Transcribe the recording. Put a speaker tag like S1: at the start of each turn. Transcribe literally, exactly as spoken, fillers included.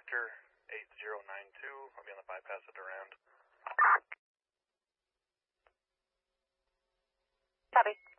S1: Victor eight zero nine two. I'll be on the bypass at Durand.
S2: Copy.